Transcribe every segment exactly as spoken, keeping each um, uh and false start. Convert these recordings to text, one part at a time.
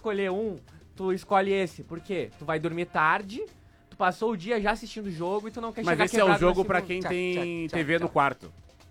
escolher um, tu escolhe esse. Por quê? Tu vai dormir tarde, tu passou o dia já assistindo o jogo e tu não quer Mas chegar esse é o quebrado jogo na pra segunda. quem Tchac, tem tchac, T V tchac, no tchac. quarto.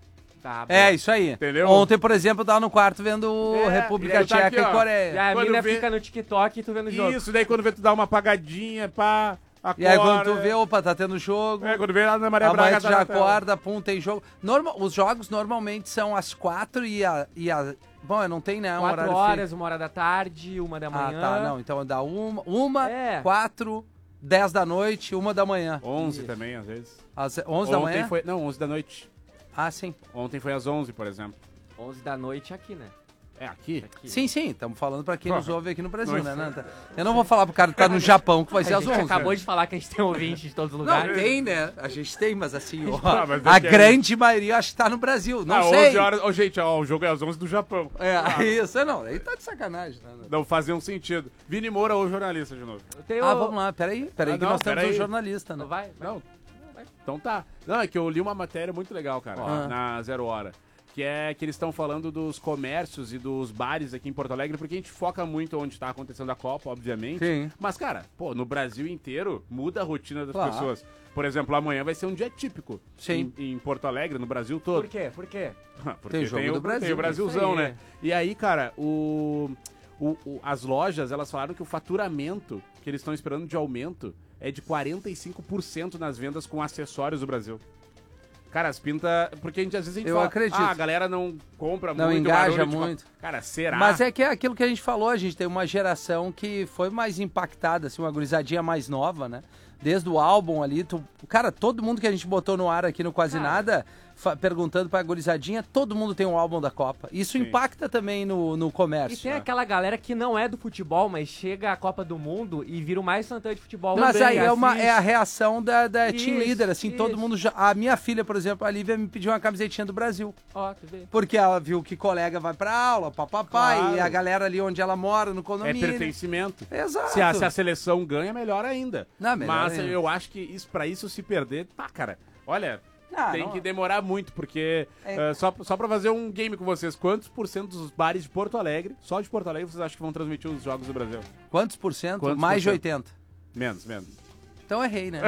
Tá, É, boa. isso aí. Entendeu? Ontem, por exemplo, eu tava no quarto vendo É, e República aí tu tá Tcheca aqui, e ó. E Coreia. a Quando mina vê- fica no TikTok e tu vendo o jogo. Isso, daí quando vê tu dá uma apagadinha, pá, acorda. E aí quando tu vê, opa, tá tendo jogo. É, quando vê a Ana Maria Amanhã Braga tu tá já na tela. acorda, pum, tem jogo. Normal, os jogos normalmente são às quatro e a... E a bom, não tem, né? Um Quatro horário horas, fixo. uma hora da tarde, uma da Ah, manhã. tá, não. Então dá uma, uma É. quatro, dez da noite, uma da manhã. onze Isso. também, às vezes. Às onze da Ontem manhã? foi... Não, onze da noite. Ah, sim. Ontem foi às onze, por exemplo. onze da noite aqui, né? É, aqui? Aqui. Sim, sim, estamos falando pra quem Pô, nos ouve aqui no Brasil, não né, é- Nanta? Eu não vou falar pro cara que tá no Japão que vai ser A às gente onze. acabou de falar que a gente tem ouvinte de todos os Não, lugares. tem, né? A gente tem, mas assim, ó, Ah, mas é a que é- grande maioria acho que tá no Brasil. Não ah, sei. onze horas... Ô, gente, ó, o jogo é às onze do Japão. É, isso, é, não. Aí tá de sacanagem, né? Não fazia um sentido. Vini Moura ou jornalista de novo? Eu tenho... Ah, vamos lá, peraí, peraí Ah, que não, nós temos peraí. um jornalista, né? Vai, vai. Não. Então tá. Não, é que eu li uma matéria muito legal, cara, Ah. na Zero Hora. Que é que eles estão falando dos comércios e dos bares aqui em Porto Alegre, porque a gente foca muito onde tá acontecendo a Copa, obviamente. Sim. Mas, cara, pô, no Brasil inteiro muda a rotina das Claro. pessoas. Por exemplo, amanhã vai ser um dia típico Sim. Em, em Porto Alegre, no Brasil todo. Por quê? Por quê? Porque Tem jogo o, do Brasil, tem o Brasilzão, isso aí. né? E aí, cara, o, o, o- as lojas, elas falaram que o faturamento que eles estão esperando de aumento é de quarenta e cinco por cento nas vendas com acessórios do Brasil. Cara, as pintas... Porque a gente, às vezes a gente Eu fala, acredito. ah, a galera não compra Não muito. engaja barulho de- muito. Cara, será? Mas é que é aquilo que a gente falou, a gente tem uma geração que foi mais impactada, assim, uma gurizadinha mais nova, né? Desde o álbum ali, tu... cara, todo mundo que a gente botou no ar aqui no Quase Cara. Nada, fa- perguntando pra gurizadinha, todo mundo tem um álbum da Copa. Isso Sim. impacta também no, no E comércio. tem aquela galera que não é do futebol, mas chega à Copa do Mundo e vira o mais santante de futebol. Mas também, aí é, uma, assiste. é a reação da, da team Isso, leader, assim, todo isso. mundo já... A minha filha, por exemplo, a Lívia, me pediu uma camisetinha do Brasil. Ó, tu vê. Porque ela viu que colega vai pra aula, papapá, Claro. e a galera ali onde ela mora, no É condomínio. pertencimento. Exato. Se a, se a seleção ganha, melhor ainda. Não, melhor Mas ainda. eu acho que isso, pra isso se perder, tá, cara. Olha, Ah, tem não- que demorar muito, porque É. eh, só, só pra fazer um game com vocês, quantos por cento dos bares de Porto Alegre, só de Porto Alegre, vocês acham que vão transmitir os jogos do Brasil? Quantos por cento? Quantos Mais por de cento? oitenta. Menos, menos. Então errei, né?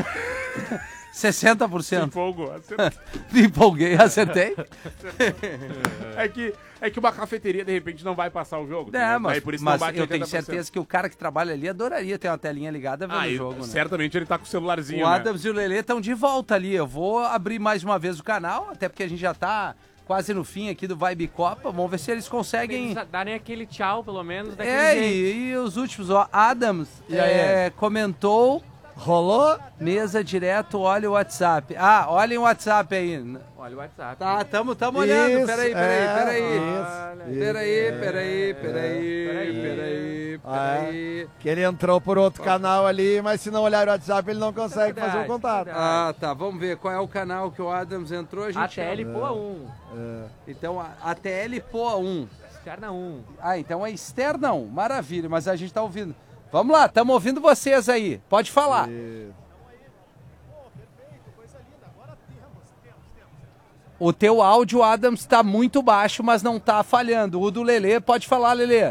sessenta por cento. Empolgou. Me empolguei, acertei. é, que, é que uma cafeteria, de repente, não vai passar o jogo. É, entendeu? mas, Aí por isso mas não bate eu tenho oitenta por cento. certeza que o cara que trabalha ali adoraria ter uma telinha ligada vendo Ah, o e jogo, né? certamente ele tá com o celularzinho, O né? Adams e o Lelê estão de volta ali. Eu vou abrir mais uma vez o canal, até porque a gente já tá quase no fim aqui do Vibe Copa. Vamos ver se eles conseguem... Eles darem aquele tchau, pelo menos, daquele É, jeito. e, e os últimos, ó, Adams E aí? é, comentou, Rolou? mesa direto, olha o WhatsApp. Ah, olhem o WhatsApp aí. Olha o WhatsApp. Tá, tamo, tamo olhando. Isso, Peraí, peraí, é, peraí. isso, isso. Peraí, peraí, peraí, peraí. peraí, Ah, peraí. Que ele entrou por outro canal ali, mas se não olhar o WhatsApp, ele não consegue Verdade, fazer o contato. verdade. Ah, tá, vamos ver qual é o canal que o Adams entrou, a gente... A T L Poa um. É. Então, a, a T L Poa um. Externa um. Ah, então é externa um, maravilha, mas a gente tá ouvindo. Vamos lá, estamos ouvindo vocês aí, pode falar. E- O teu áudio, Adams, está muito baixo, mas não tá falhando. O do Lelê, pode falar, Lelê.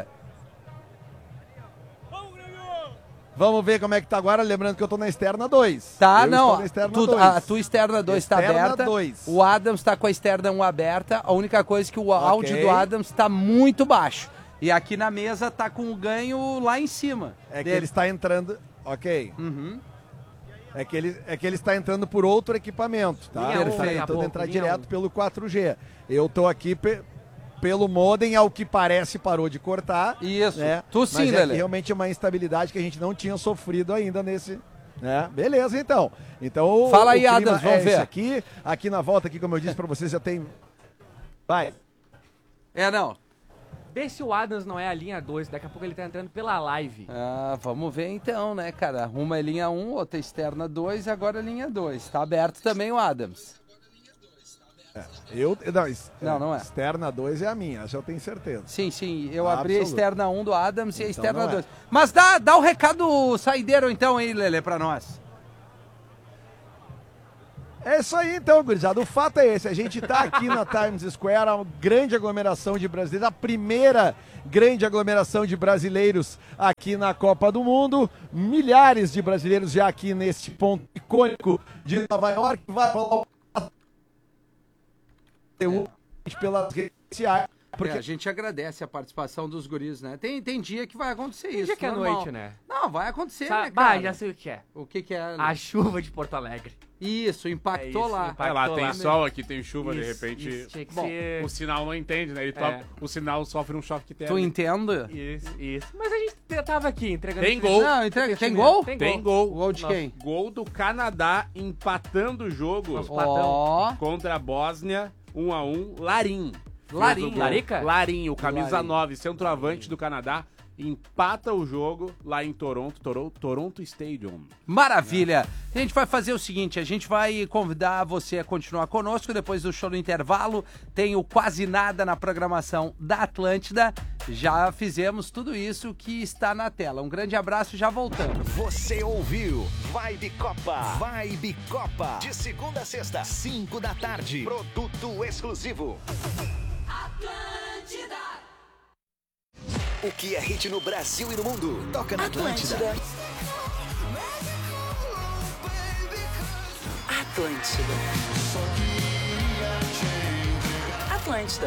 Vamos ver como é que tá agora, lembrando que eu tô na externa dois. Tá, eu não, Estou na externa tu- dois. a tua externa dois está Externa aberta, dois. o Adams está com a externa um aberta, a única coisa é que o áudio do Adams está muito baixo. E aqui na mesa tá com o ganho lá em cima. É que dele. ele está entrando. Ok. Uhum. É que, ele, é que ele está entrando por outro equipamento, tá? Linha Ele um, está daqui a tentando pouco, entrar linha direto um. pelo quatro G. Eu tô aqui pe- pelo modem, ao que parece parou de cortar. Isso. Né? Tu sim, Mas é Lelê. que realmente é uma instabilidade que a gente não tinha sofrido ainda nesse... Né? Beleza, então. Então o- Fala o aí, clima Adams, vamos é ver. esse aqui. Aqui na volta, aqui, como eu disse pra vocês, já tem... Vai. É, não. Vê se o Adams não é a linha dois, daqui a pouco ele tá entrando pela live. Ah, vamos ver então, né, cara? Uma é linha um, outra externa dois, agora é linha dois. Tá aberto também o Adams. Eu... Não, es- Não, não é. Externa dois é a minha, essa eu tenho certeza. Sim, sim, eu abri a Absoluto. externa um do Adams e a Então externa não é. dois. Mas dá, dá o recado saideiro então aí, Lelê, pra nós. É isso aí então, gurizada. O fato é esse, a gente tá aqui na Times Square, uma grande aglomeração de brasileiros, a primeira grande aglomeração de brasileiros aqui na Copa do Mundo. Milhares de brasileiros já aqui neste ponto icônico de Nova York. Vai falar pelas redes sociais. Porque é, a gente agradece a participação dos guris, né? Tem, tem dia que vai acontecer isso. Dia que é normal. noite, né? Não, vai acontecer, Sabe, né, cara? bah, já sei o que é. O que que é? A chuva de Porto Alegre. Isso, impactou É isso, lá. impactou. É, lá tem lá. sol, aqui tem chuva, de Isso, repente. isso, tinha que Bom, ser- o sinal não entende, né? Ele É. toca- o sinal sofre um choque Tu térmico. entende? Isso, isso. Mas a gente tava aqui entregando... Tem gol. Não, entrega. Tem Tem gol? Tem Tem gol. gol. Gol de Nossa. quem? Gol do Canadá empatando o jogo Nossa. Ó, contra a Bósnia, um a um. Larim. Larim. Fez o gol. Larica? Larim, o camisa Larim. nove, centroavante do Canadá, empata o jogo lá em Toronto, Toro- Toronto Stadium. maravilha. A gente vai fazer o seguinte, a gente vai convidar você a continuar conosco depois do show do intervalo. Tem o Quase Nada na programação da Atlântida. Já fizemos tudo isso que está na tela. Um grande abraço e já voltamos. Você ouviu Vibe Copa. Vibe Copa. De segunda a sexta, cinco da tarde. Produto exclusivo. Atlântida. O que é hit no Brasil e no mundo? Toca na Atlântida. Atlântida. Atlântida.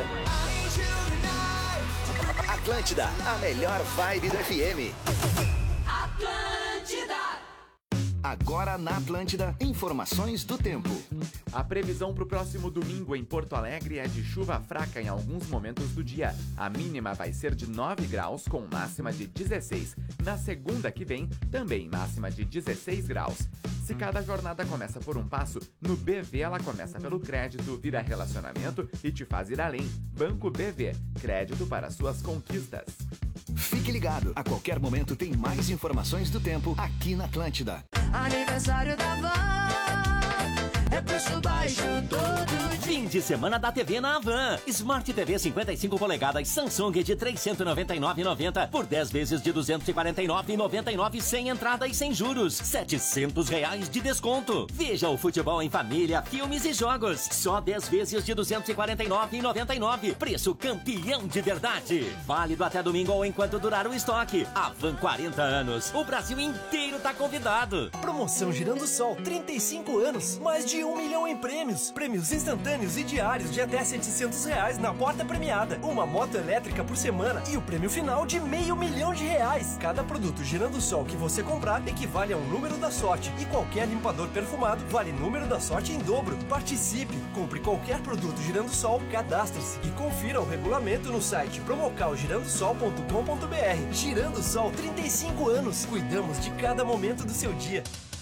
Atlântida, a melhor vibe do F M. Atlântida. Agora na Atlântida, informações do tempo. A previsão para o próximo domingo em Porto Alegre é de chuva fraca em alguns momentos do dia. A mínima vai ser de nove graus, com máxima de dezesseis. Na segunda que vem, também máxima de dezesseis graus. Se cada jornada começa por um passo, no B V ela começa pelo crédito, vira relacionamento e te faz ir além. Banco B V, crédito para suas conquistas. Fique ligado, a qualquer momento tem mais informações do tempo aqui na Atlântida. Aniversário da Van. É preço baixo todo dia. Fim de semana da T V na Havan. Smart T V cinquenta e cinco polegadas Samsung de trezentos e noventa e nove reais e noventa centavos por dez vezes de duzentos e quarenta e nove reais e noventa e nove centavos sem entrada e sem juros. setecentos reais de desconto. Veja o futebol em família, filmes e jogos. Só dez vezes de duzentos e quarenta e nove reais e noventa e nove centavos. Preço campeão de verdade. Válido até domingo ou enquanto durar o estoque. Havan quarenta anos. O Brasil inteiro tá convidado. Promoção Girando Sol, trinta e cinco anos, mais de um milhão em prêmios. Prêmios instantâneos e diários de até setecentos reais na porta premiada. Uma moto elétrica por semana e o prêmio final de meio milhão de reais. Cada produto Girando Sol que você comprar equivale a um número da sorte. E qualquer limpador perfumado vale número da sorte em dobro. Participe, compre qualquer produto Girando Sol, cadastre-se e confira o regulamento no site promocal girando sol ponto com ponto br. Girando Sol, trinta e cinco anos. Cuidamos de cada momento do seu dia.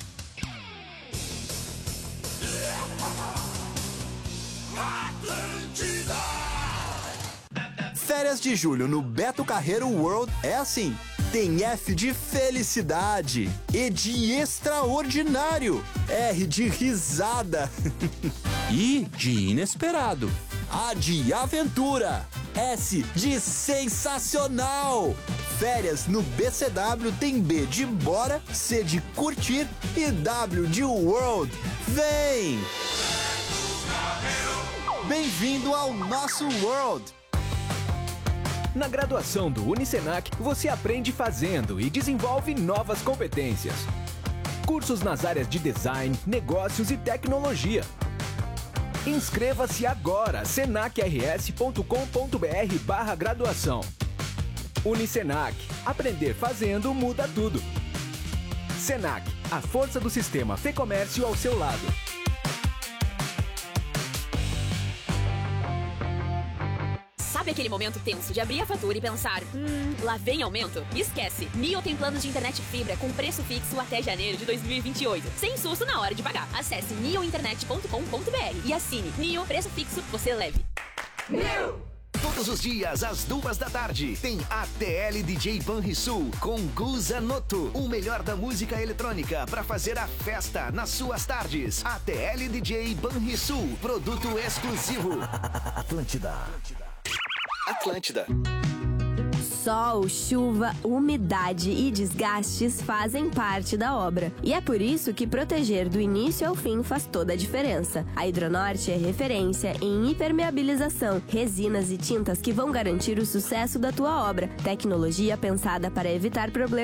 Férias de julho no Beto Carreiro World é assim. Tem F de felicidade, E de extraordinário, R de risada, I de inesperado, A de aventura, S de sensacional. Férias no B C W tem B de bora, C de curtir e W de world. Vem! Bem-vindo ao nosso world! Na graduação do Unicenac, você aprende fazendo e desenvolve novas competências. Cursos nas áreas de design, negócios e tecnologia. Inscreva-se agora, senac r s ponto com ponto br barra graduação. Unicenac, aprender fazendo muda tudo. Senac, a força do sistema Fê Comércio ao seu lado. Sabe aquele momento tenso de abrir a fatura e pensar, hum, lá vem aumento? Esquece! Nio tem planos de internet fibra com preço fixo até janeiro de dois mil e vinte e oito. Sem susto na hora de pagar. Acesse nio internet ponto com ponto br e assine. Nio, preço fixo, você leve. Nio! Todos os dias, às duas da tarde, tem A T L D J Banrisul com Guza Noto. O melhor da música eletrônica para fazer a festa nas suas tardes. A T L D J Banrisul, produto exclusivo. Atlântida. Atlântida. Sol, chuva, umidade e desgastes fazem parte da obra. E é por isso que proteger do início ao fim faz toda a diferença. A Hidronorte é referência em impermeabilização, resinas e tintas que vão garantir o sucesso da tua obra. Tecnologia pensada para evitar problemas